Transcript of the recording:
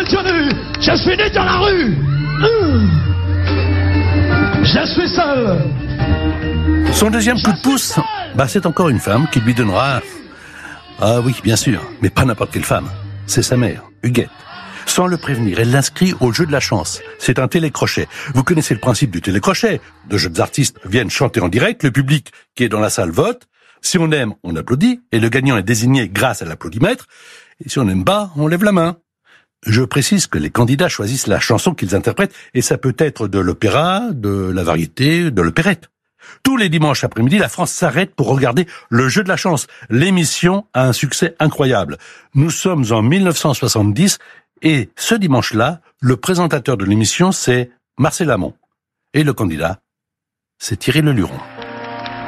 connu. Je suis né dans la rue. Je suis seul. Son deuxième coup de pouce, c'est encore une femme qui lui donnera... Ah oui, bien sûr, mais pas n'importe quelle femme. C'est sa mère, Huguette. Sans le prévenir, elle l'inscrit au jeu de la chance. C'est un télécrochet. Vous connaissez le principe du télécrochet. De jeunes artistes viennent chanter en direct, le public qui est dans la salle vote. Si on aime, on applaudit, et le gagnant est désigné grâce à l'applaudimètre. Et si on n'aime pas, on lève la main. Je précise que les candidats choisissent la chanson qu'ils interprètent, et ça peut être de l'opéra, de la variété, de l'opérette. Tous les dimanches après-midi, la France s'arrête pour regarder le jeu de la chance. L'émission a un succès incroyable. Nous sommes en 1970, et ce dimanche-là, le présentateur de l'émission, c'est Marcel Amont. Et le candidat, c'est Thierry Leluron.